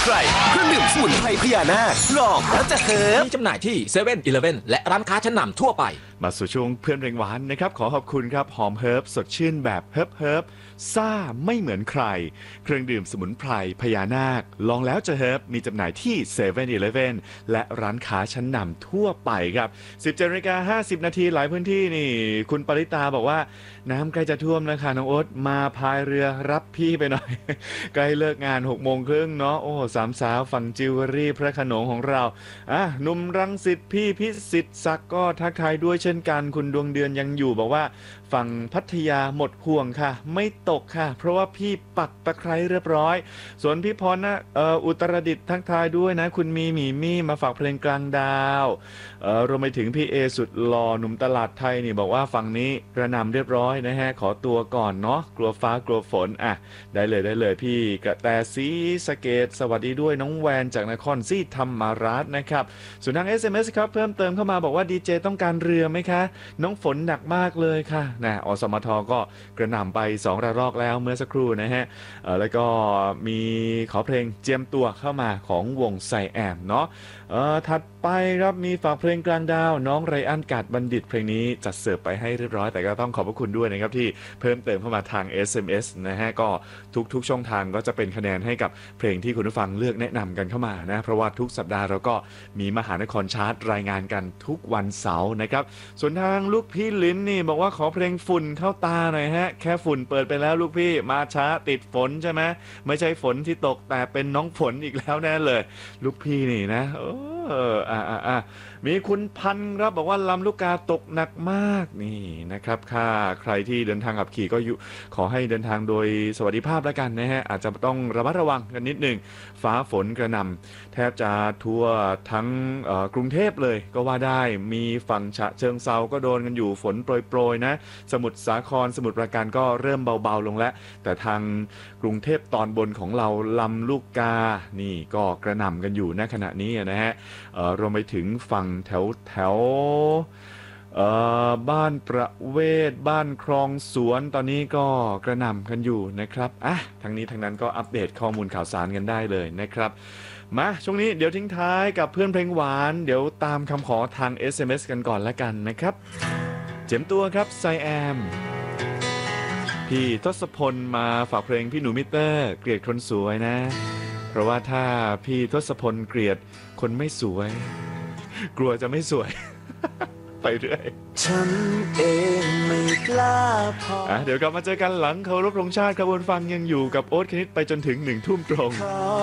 ใครเครื่องดื่มสมุนไพรพญานาคลองแล้วจะเฮิร์บมีจำหน่ายที่7 e เ e ่ e อและร้านค้าชั้นนำทั่วไปมาสู่ช่วงเพื่อนเพลงหวานนะครับขอขอบคุณครับหอมเฮิร์บสดชื่นแบบเฮิร์บซ่าไม่เหมือนใครเครื่องดื่มสมุนไพรพญานาคลองแล้วจะเฮิร์บมีจำหน่ายที่7 e เ e ่ e และร้านค้าชั้นนำทั่วไปครับ 17:50 นาทีหลายพื้นที่นี่คุณปริตาบอกว่าน้ำใกล้จะท่วมแล้วค่ะน้องโอ๊ตมาพายเรือรับพี่ไปหน่อย ใกล้เลิกงาน6:30เนาะโอ้สามสาวฝั่งจิวเวลรี่พระโขนงของเราหนุ่มรังสิตพี่พิสิทธิ์ศักดิ์ก็ทักทายด้วยเช่นกันคุณดวงเดือนยังอยู่บอกว่าฝั่งพัทยาหมดห่วงค่ะไม่ตกค่ะเพราะว่าพี่ปักตะไคร้เรียบร้อยส่วนพี่พรนะอุตรดิตถ์ทักทายด้วยนะคุณมีหมีมี่มาฝากเพลงกลางดาวรวมไปถึงพี่เอสุดหล่อหนุ่มตลาดไทยนี่บอกว่าฝั่งนี้กระหน่ำเรียบร้อยนะฮะขอตัวก่อนเนาะกลัวฟ้ากลัวฝนได้เลยพี่กระแตศรีสะเกษสวัสดีด้วยน้องแวนจากนครศรีธรรมราชนะครับส่วนทาง SMS ครับเพิ่มเติมเข้ามาบอกว่าดีเจต้องการเรือไหมคะน้องฝนหนักมากเลยค่ะนะอสมทก็กระหน่ำไป2 ระลอกแล้วเมื่อสักครู่นะฮะแล้วก็มีขอเพลงเจียมตัวเข้ามาของวงไซแอมเนาะถัดไปครับมีฝากเพลงกลางดาวน้องไรอันกาดบัณฑิตเพลงนี้จัดเสิร์ฟไปให้เรียบร้อยแต่ก็ต้องขอบพระคุณด้วยนะครับที่เพิ่มเติมเข้ามาทาง SMS นะฮะก็ทุกช่องทางก็จะเป็นคะแนนให้กับเพลงที่คุณผู้ฟังเลือกแนะนำกันเข้ามานะเพราะว่าทุกสัปดาห์เราก็มีมหานครชาร์ตรายงานกันทุกวันเสาร์นะครับส่วนทางลูกพี่ลิ้นนี่บอกว่าขอเพลงฝุ่นเข้าตาหน่อยฮะแค่ฝุ่นเปิดไปแล้วลูกพี่มาช้าติดฝนใช่ไหมไม่ใช่ฝนที่ตกแต่เป็นน้องฝนอีกแล้วแน่เลยลูกพี่นี่นะมีคุณพันครับบอกว่าลำลูกกาตกหนักมากนี่นะครับใครที่เดินทางขับขี่ก็ขอให้เดินทางโดยสวัสดิภาพแล้วกันนะฮะอาจจะต้องระมัดระวังกันนิดหนึ่งฟ้าฝนกระหน่ำแทบจะทั่วทั้งกรุงเทพเลยก็ว่าได้มีฝั่งฉะเชิงเทราก็โดนกันอยู่ฝนโปรยๆนะสมุทรสาครสมุทรปราการก็เริ่มเบาๆลงแล้วแต่ทางกรุงเทพตอนบนของเราลำลูกกานี่ก็กระหน่ำกันอยู่ณขณะนี้นะฮะรวมไปถึงฝั่งแถวบ้านประเวศบ้านคลองสวนตอนนี้ก็กระหน่ำกันอยู่นะครับทั้งนี้ทั้งนั้นก็อัปเดตข้อมูลข่าวสารกันได้เลยนะครับมาช่วงนี้เดี๋ยวทิ้งท้ายกับเพื่อนเพลงหวานเดี๋ยวตามคำขอทาง SMS กันก่อนละกันนะครับเจ็มตัวครับไซแอมพี่ทศพลมาฝากเพลงพี่หนูมิเตอร์เกลียดคนสวยนะเพราะว่าถ้าพี่ทศพลเกลียดคนไม่สวยกลัวจะไม่สวย ไปเรื่อยฉันเองไม่กล้าพอเดี๋ยวกลับมาเจอกันหลังเคารพธงชาติครับวนฟังยังอยู่กับโอ๊ตคณิตไปจนถึง1 ทุ่มตรง